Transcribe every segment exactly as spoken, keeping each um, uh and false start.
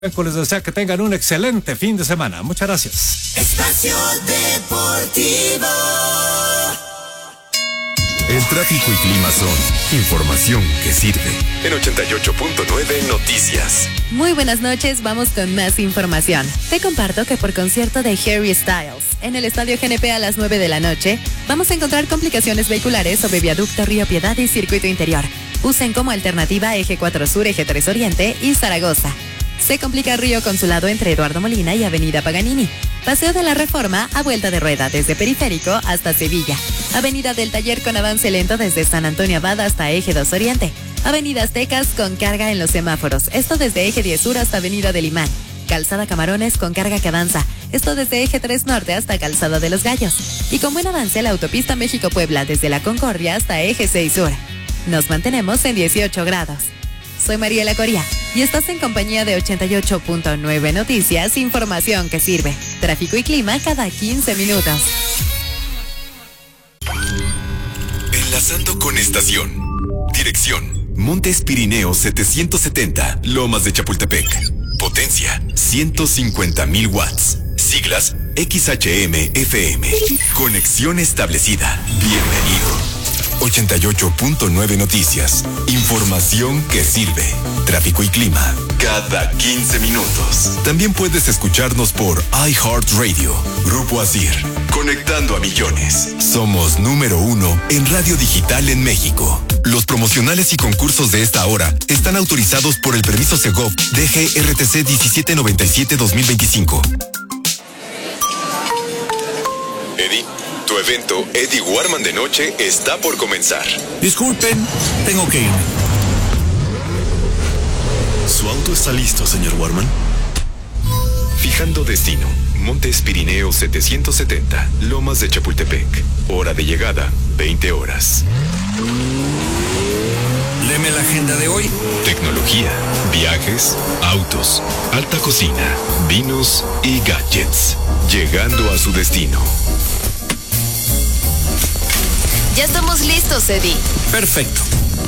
Les deseo que tengan un excelente fin de semana. Muchas gracias. Espacio Deportivo. El tráfico y clima son información que sirve. En ochenta y ocho punto nueve Noticias. Muy buenas noches, vamos con más información. Te comparto que por concierto de Harry Styles en el Estadio G N P a las nueve de la noche, vamos a encontrar complicaciones vehiculares sobre Viaducto Río Piedad y Circuito Interior. Usen como alternativa Eje cuatro Sur, Eje tres Oriente y Zaragoza. Se complica Río Consulado entre Eduardo Molina y Avenida Paganini. Paseo de la Reforma a vuelta de rueda desde Periférico hasta Sevilla. Avenida del Taller con avance lento desde San Antonio Abad hasta Eje dos Oriente. Avenida Aztecas con carga en los semáforos. Esto desde Eje diez Sur hasta Avenida del Imán. Calzada Camarones con carga que avanza. Esto desde Eje tres Norte hasta Calzada de los Gallos. Y con buen avance la autopista México-Puebla desde La Concordia hasta Eje seis Sur. Nos mantenemos en dieciocho grados. Soy Mariela Coria y estás en compañía de ochenta y ocho punto nueve Noticias, información que sirve. Tráfico y clima cada quince minutos. Enlazando con estación. Dirección: Montes Pirineos setecientos setenta, Lomas de Chapultepec. Potencia: ciento cincuenta mil watts. Siglas: X H M F M. Conexión establecida. Bienvenido. ochenta y ocho punto nueve Noticias. Información que sirve. Tráfico y clima cada quince minutos. También puedes escucharnos por iHeartRadio. Grupo Asir. Conectando a millones. Somos número uno en radio digital en México. Los promocionales y concursos de esta hora están autorizados por el permiso Segov D G R T C diecisiete noventa y siete dos mil veinticinco. Eddie, tu evento Eddie Warman de noche está por comenzar. Disculpen, tengo que irme. ¿Su auto está listo, señor Warman? Fijando destino: Montes Pirineos setecientos setenta, Lomas de Chapultepec. Hora de llegada: veinte horas. Léeme la agenda de hoy. Tecnología, viajes, autos, alta cocina, vinos y gadgets. Llegando a su destino. Ya estamos listos, Eddie. Perfecto.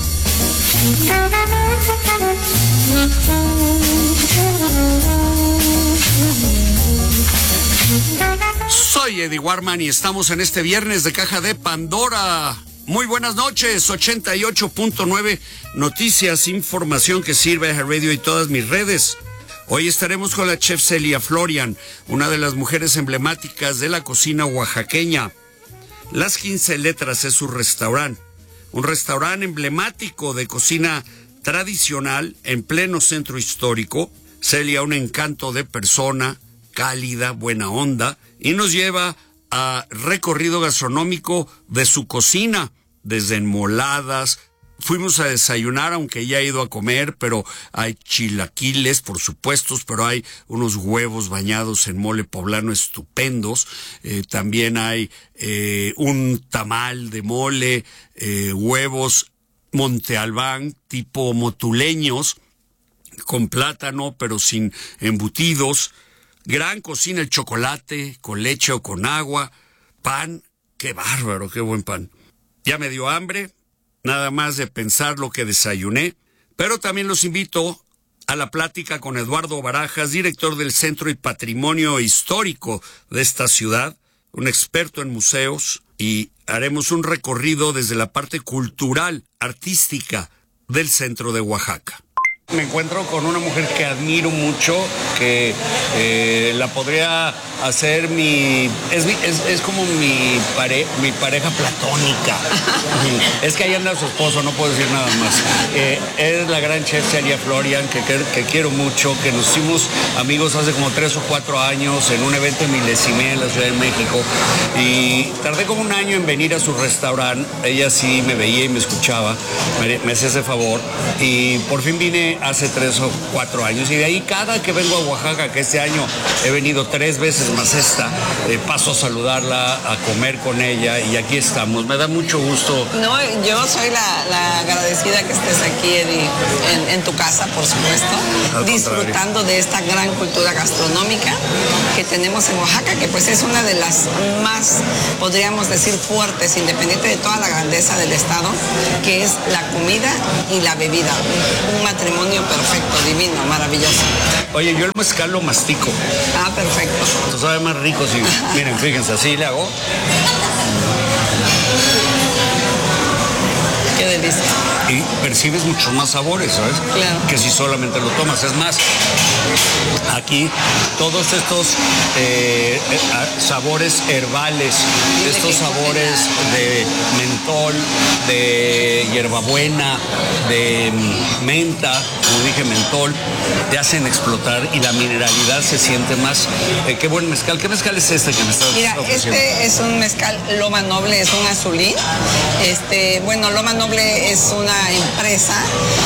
Soy Eddie Warman y estamos en este viernes de Caja de Pandora. Muy buenas noches, ochenta y ocho punto nueve Noticias, información que sirve a Radio y todas mis redes. Hoy estaremos con la chef Celia Florian, una de las mujeres emblemáticas de la cocina oaxaqueña. Las quince Letras es su restaurante, un restaurante emblemático de cocina tradicional en pleno centro histórico. Celia, un encanto de persona, cálida, buena onda, y nos lleva a recorrido gastronómico de su cocina, desde enmoladas. Fuimos a desayunar, aunque ya he ido a comer, pero hay chilaquiles, por supuesto, pero hay unos huevos bañados en mole poblano estupendos. Eh, también hay eh, un tamal de mole, eh, huevos Monte Albán, tipo motuleños, con plátano, pero sin embutidos. Gran cocina, el chocolate, con leche o con agua. Pan, qué bárbaro, qué buen pan. Ya me dio hambre. Nada más de pensar lo que desayuné, pero también los invito a la plática con Eduardo Barajas, director del Centro y Patrimonio Histórico de esta ciudad, un experto en museos, y haremos un recorrido desde la parte cultural, artística del centro de Oaxaca. Me encuentro con una mujer que admiro mucho, que eh, la podría hacer mi... Es, mi, es, es como mi, pare, mi pareja platónica. Es que ahí anda su esposo, no puedo decir nada más. Eh, es la gran chef Celia Florian, que, que, que quiero mucho, que nos hicimos amigos hace como tres o cuatro años en un evento en Milesimé, en la Ciudad de México. Y tardé como un año en venir a su restaurante. Ella sí me veía y me escuchaba, me, me hacía ese favor. Y por fin vine hace tres o cuatro años, y de ahí cada que vengo a Oaxaca, que este año he venido tres veces más esta, eh, paso a saludarla, a comer con ella, y aquí estamos. Me da mucho gusto. No, yo soy la, la agradecida que estés aquí, Eddie, en, en tu casa, por supuesto, disfrutando de esta gran cultura gastronómica que tenemos en Oaxaca, que pues es una de las más, podríamos decir, fuertes, independiente de toda la grandeza del estado, que es la comida y la bebida. Un, un matrimonio perfecto, divino, maravilloso. Oye, yo el mezcal lo mastico. Ah, perfecto. Esto sabe más rico, sí. Miren, fíjense, así le hago. Qué delicia. Y percibes muchos más sabores, ¿sabes? Claro. Que si solamente lo tomas. Es más, aquí todos estos eh, eh, sabores herbales, Dile estos que sabores de mentol, de hierbabuena, de mm, menta, como dije, mentol, te hacen explotar y la mineralidad se siente más. Eh, qué buen mezcal. ¿Qué mezcal es este que me estás Mira, ofreciendo? este es un mezcal Loma Noble, es un azulín. Este, bueno, Loma Noble es una empresa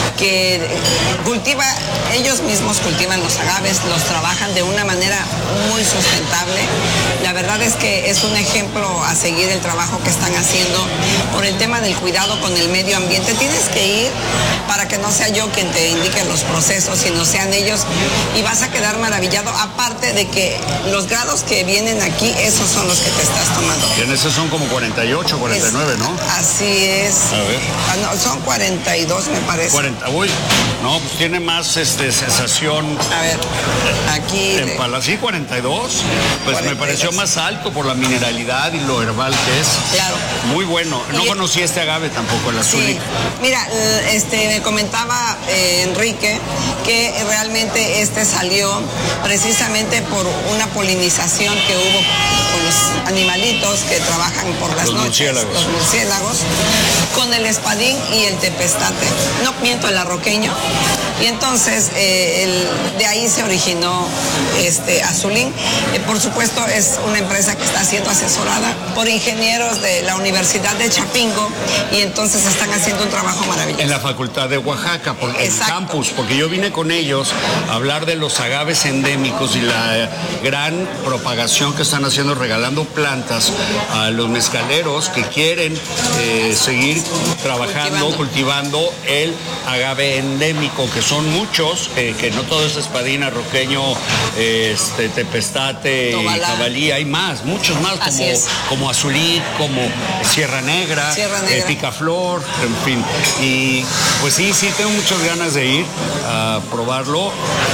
que cultiva, ellos mismos cultivan los agaves, los trabajan de una manera muy sustentable. La verdad es que es un ejemplo a seguir el trabajo que están haciendo por el tema del cuidado con el medio ambiente. Tienes que ir para que no sea yo quien te indique los procesos, sino sean ellos, y vas a quedar maravillado. Aparte de que los grados que vienen aquí, esos son los que te estás tomando. Y en ese son como cuarenta y ocho, cuarenta y nueve, ¿no? Así es. A ver. Ah, no, son cuarenta y dos, me parece. cuarenta, uy, no, pues tiene más este, sensación. A ver, aquí. En de- Palací cuarenta y dos, pues cuarenta y me dos. pareció más alto por la mineralidad y lo herbal que es. Claro. Muy bueno. No Y- conocí este agave tampoco, el azul. Sí, mira, eh, este, me comentaba eh, Enrique que realmente este salió precisamente por una polinización que hubo con los animalitos que trabajan por las Los noches, murciélagos. los murciélagos, con el espadín y el tepestate. No miento, el arroqueño. Y entonces eh, el- de ahí se originó este Azulín. Eh, por supuesto es una empresa que está siendo asesorada por ingenieros de la Universidad de Chapingo y entonces están haciendo un trabajo maravilloso. En la Facultad de Oaxaca, por el Exacto. campus, porque yo vine con ellos a hablar de los agaves endémicos y la eh, gran propagación que están haciendo regalando plantas a los mezcaleros que quieren eh, seguir trabajando, cultivando. cultivando el agave endémico, que son muchos, eh, que no todo es espadín, arroqueño, eh, este, tepestate y Tobalá. jabalí, hay más, muchos más, Así como, es. como azulí, como Sierra Negra, Sierra Negra. eh, picaflor, en fin. Y pues sí, sí, tengo muchas ganas de ir a probarlo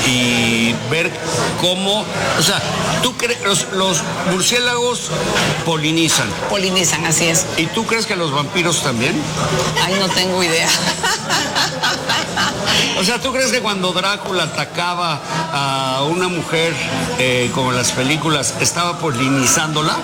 y ver cómo, o sea, tú crees, los, los murciélagos polinizan. Polinizan, así es. ¿Y tú crees que los vampiros también? Ay, no tengo idea. O sea, ¿tú crees que cuando Drácula atacaba a una mujer, eh, como en las películas, estaba polinizándola?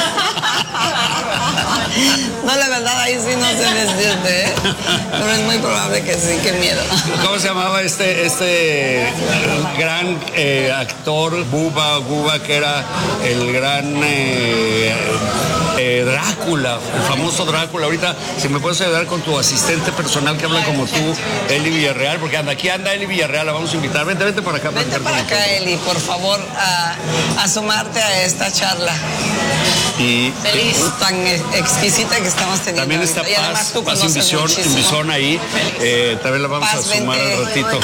No, la verdad, ahí sí no sé decirte, ¿eh? Pero es muy probable que sí, qué miedo. ¿Cómo se llamaba este, este gran eh, actor, Bubba, Bubba, que era el gran eh, eh, Drácula, el famoso Drácula? Ahorita, si me puedes ayudar con tu asistente personal que habla como tú, Eli Villarreal, porque anda, aquí anda Eli Villarreal, la vamos a invitar. Vente, vente para acá. Vente para acá, Eli, por favor, a, a sumarte a esta charla. Y Feliz. Tan exquisita que estamos teniendo. también está ahorita. Y además Paz, tú Paz conoces Invisión, muchísimo. Invisión ahí. Eh, también la vamos Paz, a sumar vente. al ratito.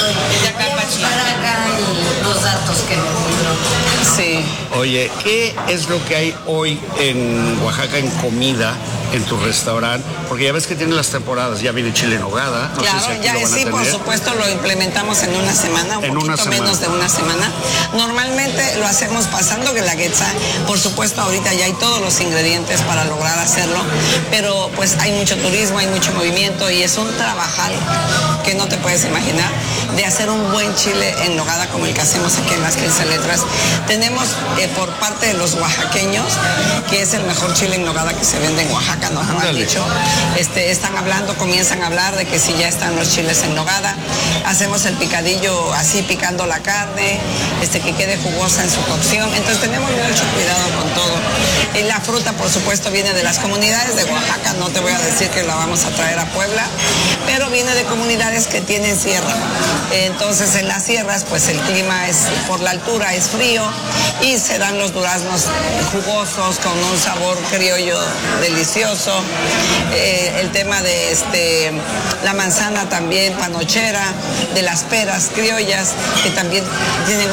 los datos que Sí. Oye, ¿qué es lo que hay hoy en Oaxaca en comida, en tu restaurante? Porque ya ves que tienen las temporadas, ya viene chile en nogada, no Claro, sé si aquí ya lo van a sí, por tener. supuesto, lo implementamos en una semana, un En poquito una semana. menos de una semana. Normalmente lo hacemos pasando guelaguetza. Por supuesto, ahorita ya hay todos los ingredientes para lograr hacerlo, pero pues hay mucho turismo, hay mucho movimiento y es un trabajal que no te puedes imaginar de hacer un buen chile en nogada como el que hacemos aquí en las quince letras. Tenemos eh, por parte de los oaxaqueños, que es el mejor chile en nogada que se vende en Oaxaca, nos lo han Ándale. dicho. Este, están hablando, comienzan a hablar de que si ya están los chiles en nogada. Hacemos el picadillo así, picando la carne, este, que quede jugosa en su cocción. Entonces tenemos mucho cuidado con todo. Y la fruta, por supuesto, viene de las comunidades de Oaxaca. No te voy a decir que la vamos a traer a Puebla, pero viene de comunidades que tienen sierra. Entonces en las sierras, pues el clima es, por la altura es frío y se dan los duraznos jugosos con un sabor criollo delicioso. Eh, el tema de este, la manzana también panochera, de las peras criollas, que también tienen un sabor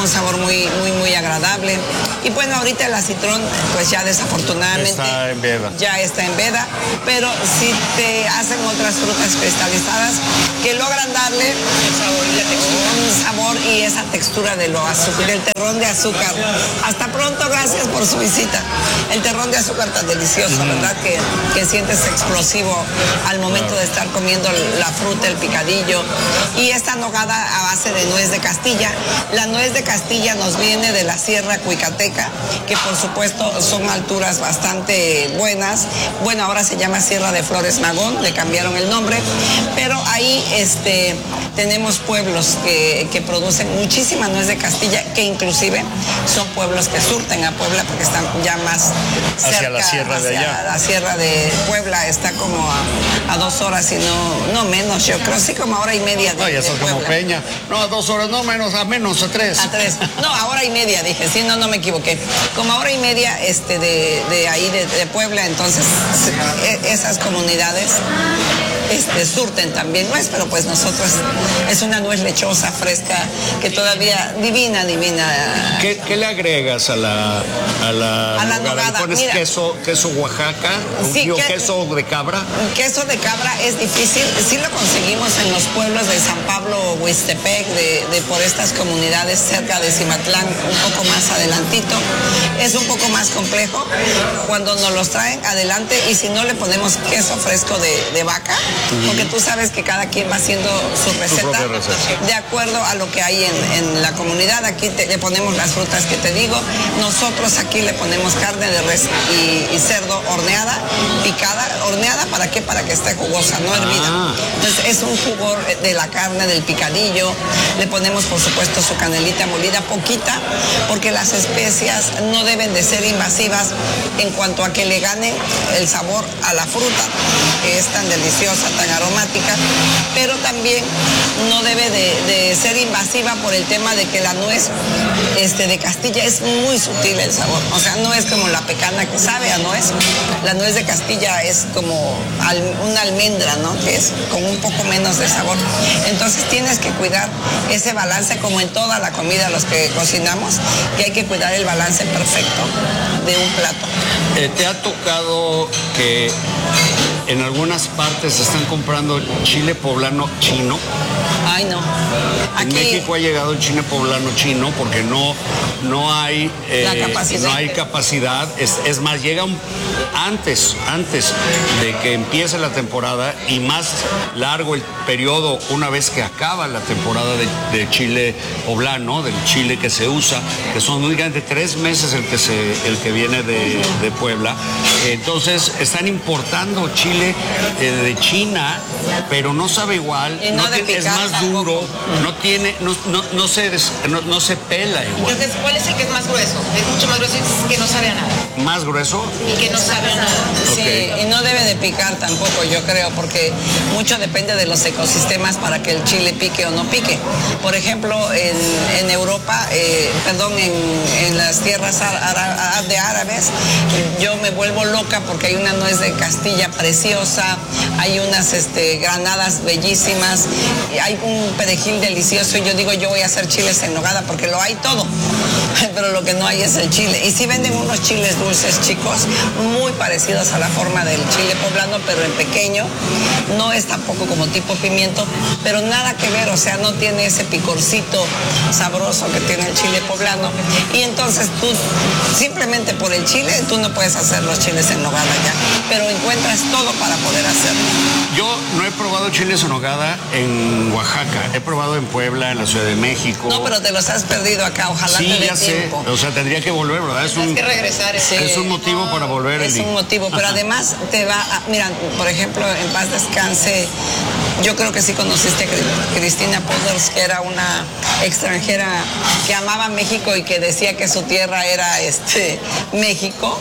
muy, muy, muy agradable. Y bueno, ahorita el acitrón, pues ya desafortunadamente está en veda. ya está en veda, pero sí te hacen otras frutas cristalizadas que logran darle el sabor y la textura. un sabor y esa textura de lo azúcar, del terrón de azúcar. Hasta pronto, gracias por su visita. El terrón de azúcar tan delicioso, mm. ¿verdad? Que, que sientes explosivo al momento claro. de estar comiendo la fruta, el picadillo. Y esta nogada a base de nuez de Castilla. La nuez de Castilla nos viene de la Sierra Cuicateca, que por supuesto son alturas bastante buenas. Bueno, ahora se llama Sierra de Flores Magón, le cambiaron el nombre, pero ahí este, tenemos pueblos que, que producen muchísima nuez de Castilla, que inclusive son pueblos que surten a Puebla porque están ya más cerca, hacia la sierra hacia de allá. La sierra de Puebla está como a, a dos horas y no, no menos, yo creo, sí como a hora y media. De, no, ya son como Peña. No, a dos horas, no menos, a menos, a tres. A tres. No, a hora y media dije, sí, no, no me equivoqué. Como a hora y media este, de, de ahí, de, de Puebla, entonces esas comunidades este, surten también nuez, pero pues nosotros es una nuez lechosa, fresca, que todavía divina, divina. ¿Qué, qué le agregas a la a la, a la nogada? ¿Le pones Mira, queso, queso Oaxaca? Sí, ¿O que, queso de cabra? Queso de cabra es difícil, sí lo conseguimos en los pueblos de San Pablo, Huistepec, de, de por estas comunidades cerca de Cimatlán, un poco más adelantito. Es un poco más complejo cuando nos los traen adelante, y si no le ponemos queso fresco de, de vaca, uh-huh. porque tú sabes que cada quien va haciendo su receta, su receta. de acuerdo a lo que hay en, en la comunidad. Aquí te, le ponemos las frutas que te digo. Nosotros aquí le ponemos carne de res y, y cerdo horneada, picada. ¿Horneada para qué? Para que esté jugosa, no hervida. Ah. Entonces es un jugo de la carne, del picadillo. Le ponemos por supuesto su canelita molida, poquita, porque las especias no deben de ser invasivas en cuanto a que le ganen el sabor a la fruta, que es tan deliciosa, tan aromática, pero también no debe de, de ser invasiva por el tema de que la nuez este, de Castilla es muy sutil el sabor. O sea, no es como la pecana que sabe a nuez. La nuez de Castilla es como al, una almendra, ¿no? Que es con un poco menos de sabor. Entonces tienes que cuidar ese balance, como en toda la comida, los que cocinamos, que hay que cuidar el balance perfecto de un plato. Eh, ¿Te ha tocado que en algunas partes están comprando chile poblano chino? Ay, no. Aquí... En México ha llegado el chile poblano chino porque no, no hay eh, La capacidad. no hay capacidad. Es, es más, llega un, antes, antes de que empiece la temporada, y más largo el periodo una vez que acaba la temporada de, de chile poblano, del chile que se usa, que son únicamente tres meses el que se, el que viene de, de Puebla. Entonces están importando chile eh, de China, pero no sabe igual, y no no tiene, es más duro, no tiene, no, no, no se des, no, no se pela igual. Entonces, ¿cuál es el que es más grueso? Es mucho más grueso y que no sabe a nada. ¿Más grueso? Y que no sabe a nada. Sí, okay. Y no debe de picar tampoco, yo creo, porque mucho depende de los ecosistemas para que el chile pique o no pique. Por ejemplo, en, en Europa, eh, perdón, en, en las tierras ara, de árabes, yo me vuelvo loca porque hay una nuez de Castilla preciosa, hay unas este, granadas bellísimas, hay un perejil delicioso, y yo digo, yo voy a hacer chiles en nogada porque lo hay todo, pero lo que no hay es el chile. Y sí venden unos chiles dulces chicos, muy parecidos a la forma del chile poblano, pero en pequeño. No es tampoco como tipo pimiento, pero nada que ver, o sea, no tiene ese picorcito sabroso que tiene el chile poblano. Y entonces tú, simplemente por el chile, tú no puedes hacer los chiles en nogada ya, pero encuentras todo para poder hacerlo. Yo no he probado chiles en nogada en Oaxaca, he probado en Puebla, en la Ciudad de México. No, pero te los has perdido acá, ojalá sí, te dé ya tiempo. Sé. O sea, tendría que volver, ¿verdad? Es un, que regresar. Sí. Es un motivo para volver. Es un motivo, pero Ajá. además te va a... Mira, por ejemplo, en paz descanse, yo creo que sí conociste a Cristina Poders, que era una extranjera que amaba México y que decía que su tierra era este, México.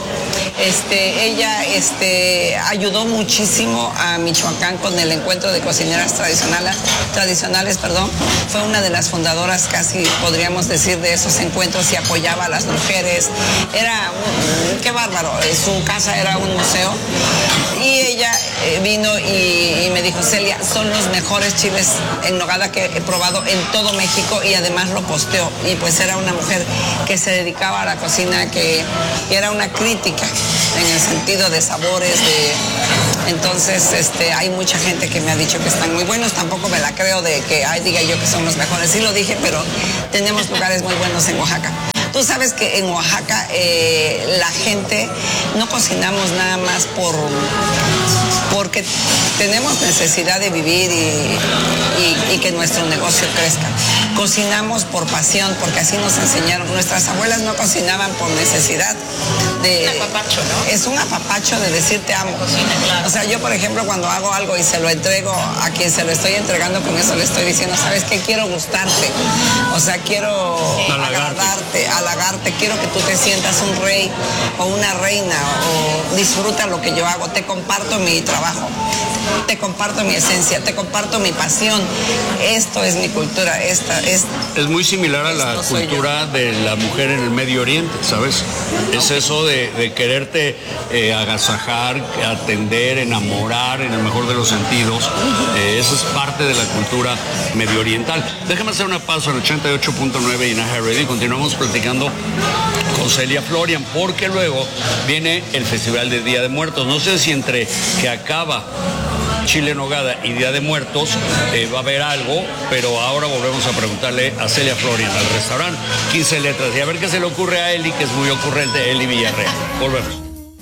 Este, ella este, ayudó muchísimo a Michoacán con el encuentro de cocineras tradicionales, tradicionales, perdón. Fue una de las fundadoras, casi podríamos decir, de esos encuentros, y apoyaba a las mujeres. Era, un, qué bárbaro, su casa era un museo. Y ella eh, vino y, y me dijo, Celia, son los mejores chiles en nogada que he probado en todo México, y además lo posteó. Y pues era una mujer que se dedicaba a la cocina, que, que era una crítica en el sentido de sabores, de... Entonces, este, hay mucha gente que me ha dicho que están muy buenos. Tampoco me la creo de que, ay, diga yo que son los mejores. Sí lo dije, pero tenemos lugares muy buenos en Oaxaca. Tú sabes que en Oaxaca eh, la gente no cocinamos nada más por porque tenemos necesidad de vivir y, y, y que nuestro negocio crezca. Cocinamos por pasión, porque así nos enseñaron. Nuestras abuelas no cocinaban por necesidad. De, es un apapacho, ¿no? Es un apapacho de decir te amo. Cocina, claro. O sea, yo, por ejemplo, cuando hago algo y se lo entrego a quien se lo estoy entregando, con eso le estoy diciendo, ¿sabes qué? Quiero gustarte. O sea, quiero sí. agradarte, halagarte. Quiero que tú te sientas un rey o una reina, o disfruta lo que yo hago. Te comparto mi trabajo, te comparto mi esencia, te comparto mi pasión. Esto es mi cultura. Esta es... Es muy similar a la cultura de la mujer en el Medio Oriente, ¿sabes? Es eso de, de quererte eh, agasajar, atender, enamorar en el mejor de los sentidos. Eh, eso es parte de la cultura medio oriental. Déjame hacer una pausa en ochenta y ocho punto nueve y Naja Radio y continuamos platicando con Celia Florian, porque luego viene el Festival de Día de Muertos. No sé si entre que acaba Chile en Nogada y Día de Muertos eh, va a haber algo, pero ahora volvemos a preguntarle a Celia Florian, al restaurante quince letras, y a ver qué se le ocurre a Eli, que es muy ocurrente, Eli Villarreal. Volvemos.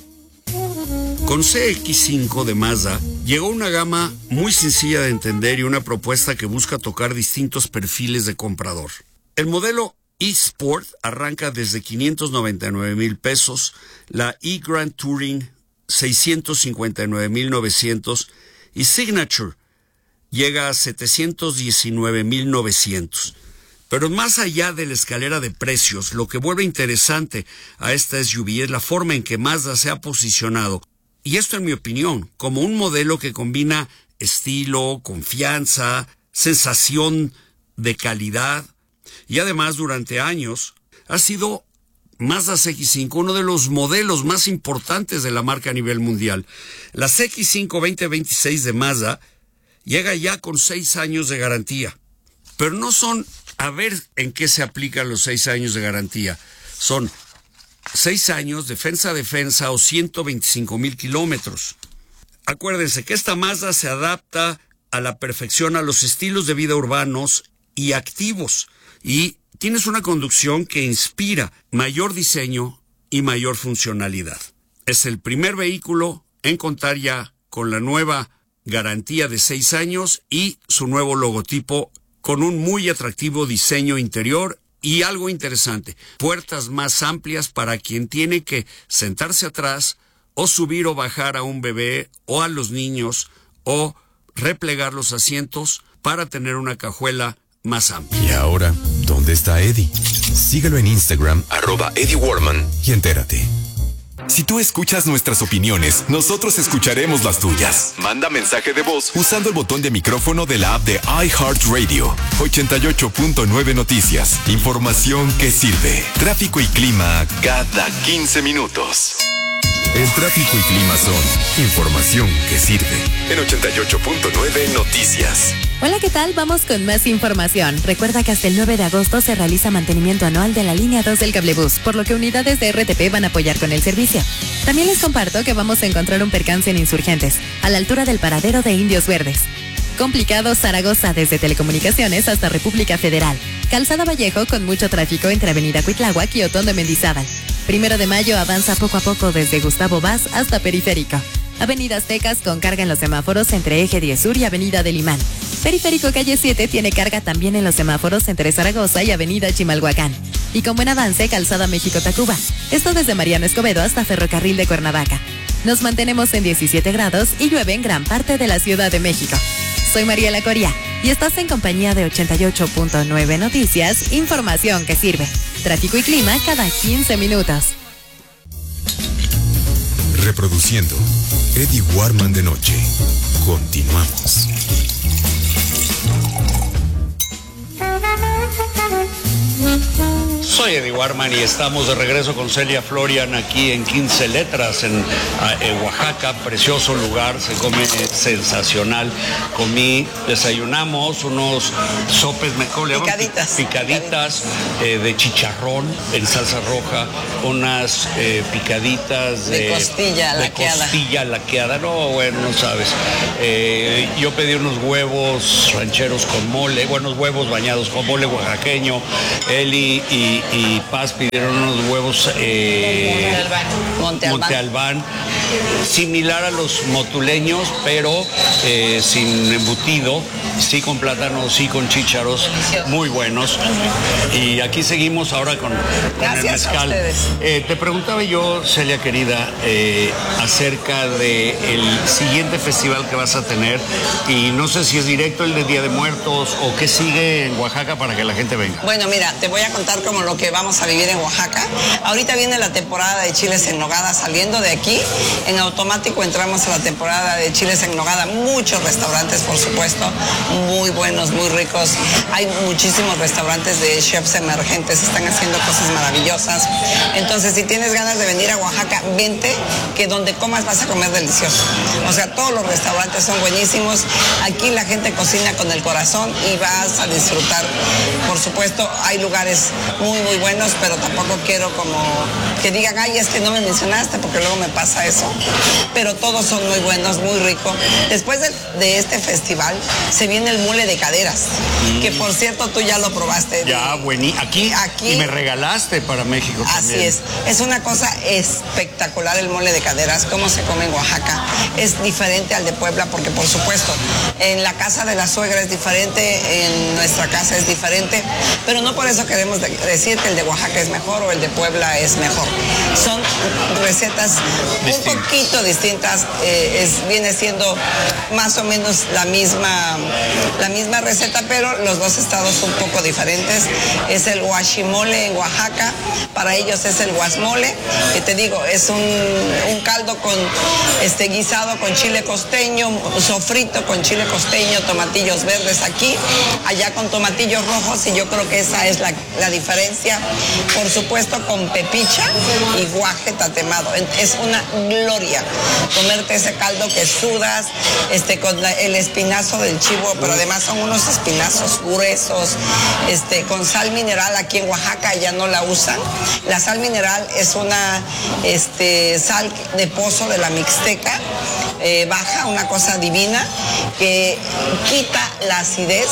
Con C X cinco de Mazda llegó una gama muy sencilla de entender y una propuesta que busca tocar distintos perfiles de comprador. El modelo eSport arranca desde quinientos noventa y nueve mil pesos, la eGrand Touring seiscientos cincuenta y nueve mil novecientos y Signature llega a setecientos diecinueve mil novecientos. Pero más allá de la escalera de precios, lo que vuelve interesante a esta S U V es la forma en que Mazda se ha posicionado, y esto en mi opinión, como un modelo que combina estilo, confianza, sensación de calidad, y además durante años ha sido Mazda C X cinco, uno de los modelos más importantes de la marca a nivel mundial. La C X cinco veinte veintiséis de Mazda llega ya con seis años de garantía. Pero no son, a ver en qué se aplican los seis años de garantía. Son seis años, defensa a defensa o ciento veinticinco mil kilómetros. Acuérdense que esta Mazda se adapta a la perfección a los estilos de vida urbanos y activos. Y tienes una conducción que inspira mayor diseño y mayor funcionalidad. Es el primer vehículo en contar ya con la nueva garantía de seis años y su nuevo logotipo con un muy atractivo diseño interior y algo interesante, puertas más amplias para quien tiene que sentarse atrás o subir o bajar a un bebé o a los niños o replegar los asientos para tener una cajuela más amplia. Y ahora, ¿dónde está Eddie? Síguelo en Instagram, arroba Eddie Warman, y entérate. Si tú escuchas nuestras opiniones, nosotros escucharemos las tuyas. Manda mensaje de voz usando el botón de micrófono de la app de iHeartRadio. ochenta y ocho punto nueve Noticias. Información que sirve. Tráfico y clima cada quince minutos. El tráfico y clima son información que sirve. En ochenta y ocho punto nueve Noticias. Hola, ¿qué tal? Vamos con más información. Recuerda que hasta el nueve de agosto se realiza mantenimiento anual de la línea dos del cablebús, por lo que unidades de R T P van a apoyar con el servicio. También les comparto que vamos a encontrar un percance en Insurgentes, a la altura del paradero de Indios Verdes. Complicado Zaragoza desde Telecomunicaciones hasta República Federal. Calzada Vallejo con mucho tráfico entre Avenida Cuitláhuac y Otón de Mendizábal. Primero de Mayo avanza poco a poco desde Gustavo Vaz hasta Periférico. Avenida Aztecas con carga en los semáforos entre Eje diez Sur y Avenida del Imán. Periférico Calle siete tiene carga también en los semáforos entre Zaragoza y Avenida Chimalhuacán. Y con buen avance, Calzada México-Tacuba. Esto desde Mariano Escobedo hasta Ferrocarril de Cuernavaca. Nos mantenemos en diecisiete grados y llueve en gran parte de la Ciudad de México. Soy Mariela Coria y estás en compañía de ochenta y ocho punto nueve Noticias, información que sirve. Tráfico y clima cada quince minutos. Reproduciendo Eddie Warman de noche. Continuamos. Soy Eddie Warman y estamos de regreso con Celia Florian aquí en quince Letras, en, en Oaxaca, precioso lugar, se come sensacional. Comí, desayunamos unos sopes, me ¿cómo le llaman? Picaditas. Picaditas eh, de chicharrón en salsa roja, unas eh, picaditas de, de costilla de laqueada. costilla laqueada, no, bueno, no sabes. Eh, yo pedí unos huevos rancheros con mole, buenos huevos bañados con mole oaxaqueño. Eli y, y Paz pidieron unos huevos eh, Monte Albán. Monte Albán, similar a los motuleños, pero eh, sin embutido, sí con plátano, sí con chícharos, muy buenos. Y aquí seguimos ahora con, con el Gracias a mezcal. ustedes. Eh, te preguntaba yo, Celia querida, eh, acerca del siguiente festival que vas a tener, y no sé si es directo el de Día de Muertos o qué sigue en Oaxaca para que la gente venga. Bueno, mira, te voy a contar como lo que vamos a vivir en Oaxaca. Ahorita viene la temporada de chiles en nogada. Saliendo de aquí, en automático entramos a la temporada de chiles en nogada. Muchos restaurantes, por supuesto, muy buenos, muy ricos. Hay muchísimos restaurantes de chefs emergentes, están haciendo cosas maravillosas. Entonces, si tienes ganas de venir a Oaxaca, vente, que donde comas vas a comer delicioso. O sea, todos los restaurantes son buenísimos. Aquí la gente cocina con el corazón y vas a disfrutar. Por supuesto, hay lugares muy, muy buenos, pero tampoco quiero como que digan, ay, es que no me mencionaste, porque luego me pasa eso. Pero todos son muy buenos, muy ricos. Después de, de este festival, se viene el mole de caderas, mm. que por cierto, tú ya lo probaste. Ya, buenísimo. Aquí, aquí. Y me regalaste para México también. Así es. Es una cosa espectacular el mole de caderas, cómo se come en Oaxaca. Es diferente al de Puebla, porque por supuesto, en la casa de la suegra es diferente, en nuestra casa es diferente, pero no por eso queremos de decir que el de Oaxaca es mejor o el de Puebla es mejor. Son recetas Distinto. un poquito distintas, eh, es, viene siendo más o menos la misma, la misma receta, pero los dos estados un poco diferentes. Es el guachimole en Oaxaca, para ellos es el guasmole, que te digo, es un, un caldo con este guisado con chile costeño, sofrito con chile costeño, tomatillos verdes aquí, allá con tomatillos rojos, y yo creo que esa es la, la diferencia. Por supuesto, con pepicha y guaje tatemado. Es una gloria comerte ese caldo que sudas, este, con la, el espinazo del chivo, pero además son unos espinazos gruesos, este, con sal mineral. Aquí en Oaxaca ya no la usan. La sal mineral es una este, sal de pozo de la Mixteca, eh, baja, una cosa divina, que quita la acidez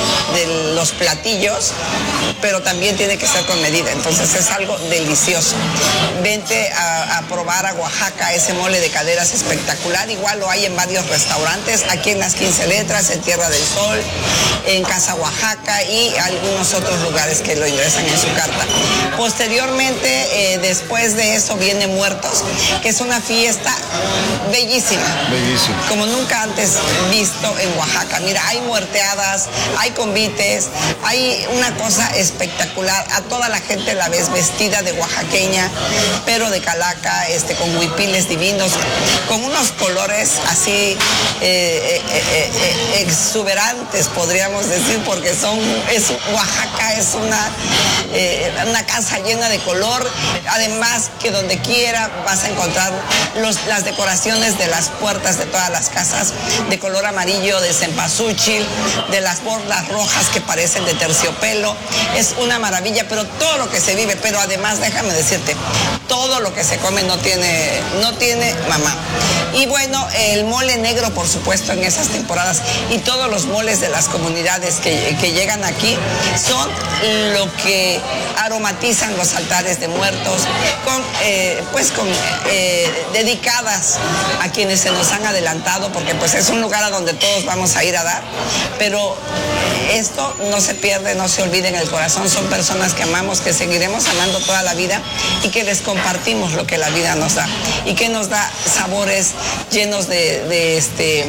de los platillos, pero también tiene que ser con medida. Entonces es algo delicioso. Vente a, a probar a Oaxaca ese mole de caderas espectacular. Igual lo hay en varios restaurantes, aquí en las quince Letras, en Tierra del Sol, en Casa Oaxaca y algunos otros lugares que lo ingresan en su carta. Posteriormente, eh, después de eso, viene Muertos, que es una fiesta bellísima. Bellísima. Como nunca antes visto en Oaxaca. Mira, hay muerteadas, hay convites, hay una cosa espectacular. A toda la gente la ves vestida de oaxaqueña, pero de calaca, este, con huipiles divinos, con unos colores así eh, eh, eh, eh, exuberantes, podríamos decir, porque son, es, Oaxaca es una, eh, una casa llena de color. Además que donde quiera vas a encontrar los, las decoraciones de las puertas de todas las casas de color amarillo, de cempasúchil, de las bordas rojas que parecen de terciopelo. Es una maravilla, pero todo lo que se vive, pero además déjame decirte, todo lo que se come no tiene, no tiene mamá. Y bueno, el mole negro, por supuesto, en esas temporadas, y todos los moles de las comunidades que, que llegan aquí son lo que aromatizan los altares de muertos, con, eh, pues con eh, dedicadas a quienes se nos han adelantado, porque pues es un lugar a donde todos vamos a ir a dar, pero esto no se pierde, no se olvide en el corazón. Son personas que amamos, que seguiremos amando toda la vida y que les compartimos lo que la vida nos da y que nos da sabores llenos de, de, este,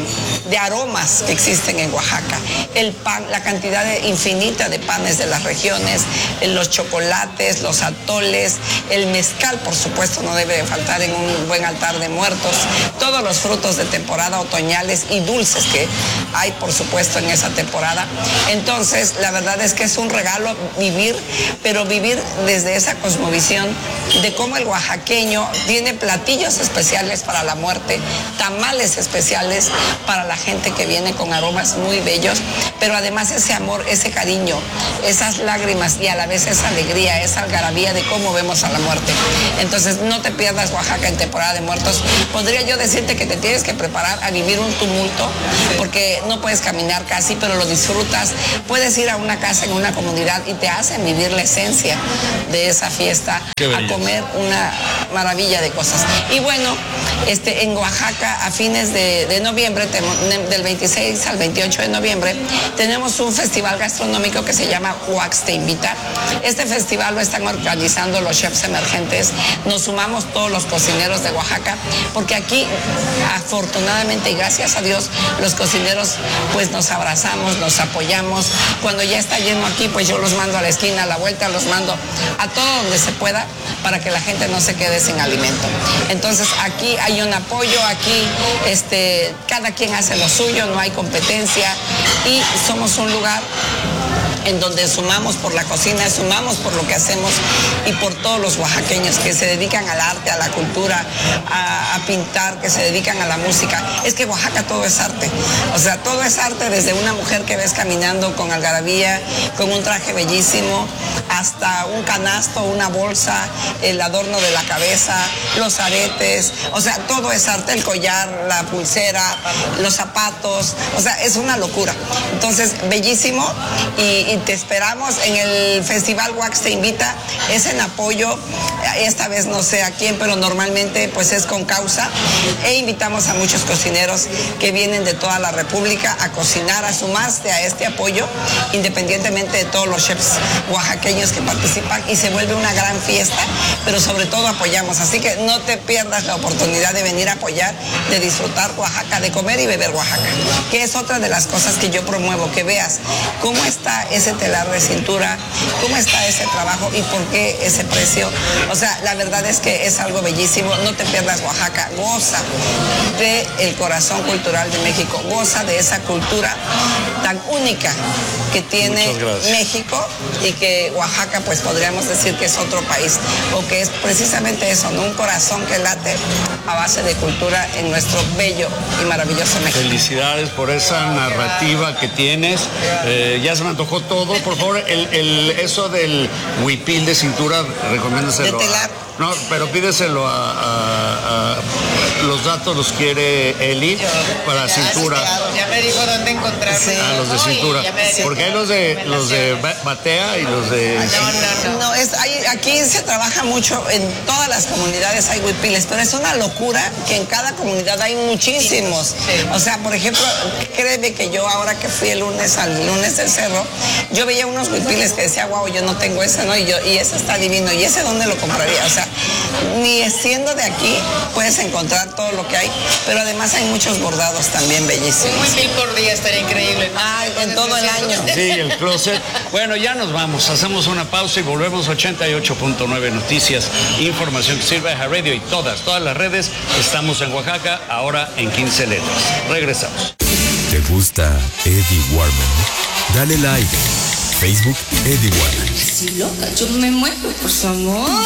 de aromas que existen en Oaxaca. El pan, la cantidad de, infinita de panes de las regiones, los chocolates, los atoles, el mezcal, por supuesto, no debe de faltar en un buen altar de muertos, todos los frutos de temporada otoñales y dulces que hay, por supuesto, en esa temporada. Entonces, la verdad es que es un regalo vivir, pero vivir desde esa cosmovisión de cómo el oaxaqueño tiene platillos especiales para la muerte, tamales especiales para la gente que viene con aromas muy bellos, pero además ese amor, ese cariño, esas lágrimas y a la vez esa alegría, esa algarabía de cómo vemos a la muerte. Entonces, no te pierdas Oaxaca en temporada de muertos. Podría yo decirte que te tienes que preparar a vivir un tumulto, porque no puedes caminar casi, pero lo disfrutas. Puedes ir a una casa en una comunidad y te hacen vivir la esencia de esa fiesta, a comer una maravilla de cosas. Y bueno, este, en Oaxaca, a fines de, de noviembre, del veintiséis al veintiocho de noviembre, tenemos un festival gastronómico que se llama Wax Te Invita. Este festival lo están organizando los chefs emergentes. Nos sumamos todos los cocineros de Oaxaca, porque aquí, afortunadamente y gracias a Dios, los cocineros pues nos abrazamos, nos apoyamos. Cuando ya está lleno aquí, pues yo los mando a la esquina, a la vuelta, los mando a todo donde se pueda para que la gente no se quede sin alimento. Entonces, aquí hay un apoyo, aquí este, cada quien hace lo suyo, no hay competencia y somos un lugar en donde sumamos por la cocina, sumamos por lo que hacemos y por todos los oaxaqueños que se dedican al arte, a la cultura, a, a pintar, que se dedican a la música. Es que Oaxaca todo es arte. O sea, todo es arte, desde una mujer que ves caminando con algarabía, con un traje bellísimo, hasta un canasto, una bolsa, el adorno de la cabeza, los aretes. O sea, todo es arte, el collar, la pulsera, los zapatos. O sea, es una locura. Entonces, bellísimo y y te esperamos en el Festival Wax Te Invita. Es en apoyo, esta vez no sé a quién, pero normalmente pues es con causa, e invitamos a muchos cocineros que vienen de toda la República a cocinar, a sumarse a este apoyo, independientemente de todos los chefs oaxaqueños que participan, y se vuelve una gran fiesta, pero sobre todo apoyamos, así que no te pierdas la oportunidad de venir a apoyar, de disfrutar Oaxaca, de comer y beber Oaxaca, que es otra de las cosas que yo promuevo, que veas cómo está ese telar de cintura, cómo está ese trabajo y por qué ese precio. O sea, la verdad es que es algo bellísimo. No te pierdas Oaxaca, goza del corazón cultural de México, goza de esa cultura tan única que tiene México, y que Oaxaca pues podríamos decir que es otro país, o que es precisamente eso, ¿no? Un corazón que late a base de cultura en nuestro bello y maravilloso México. Felicidades por esa narrativa que tienes. Eh, ya se me antojó todo. Por favor, el, el, eso del huipil de cintura, recomiéndaselo. De telar. A, no, pero pídeselo a, a, a los datos, los quiere Eli para cintura. Ya me dijo dónde encontrarlos. Sí. A los de cintura. Porque hay los de los de batea y los de. No, no, no. No, es, hay, aquí se trabaja mucho, en todas las comunidades hay huipiles, pero es una locura que en cada comunidad hay muchísimos. Sí. O sea, por ejemplo, créeme que yo ahora que fui el lunes al lunes del cerro, yo veía unos huipiles que decía, wow, yo no tengo ese, ¿no? Y yo, y ese está divino, y ese dónde lo compraría. O sea, ni siendo de aquí puedes encontrar todo lo que hay, pero además hay muchos bordados también bellísimos. Un huipil por día estaría increíble, ¿no? Ah, en todo el año. Sí, el closet. Bueno, ya nos vamos. Hacemos una pausa y volvemos. ochenta y ocho punto nueve Noticias, información que sirve a Radio y todas, todas las redes. Estamos en Oaxaca, ahora en quince letras. Regresamos. ¿Te gusta Eddie Warman? Dale like. Facebook Eddie Warman. Si loca, yo me muero por su amor.